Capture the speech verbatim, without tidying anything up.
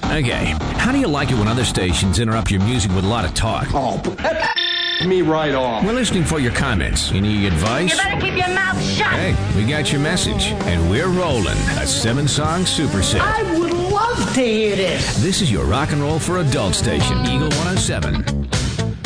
Okay, how do you like it when other stations interrupt your music with a lot of talk? Oh, me right off. We're listening for your comments. Any advice? You better keep your mouth shut. Hey, we got your message, and we're rolling a seven-song superset. I would love to hear this. This is your rock and roll for adult station, Eagle one oh seven.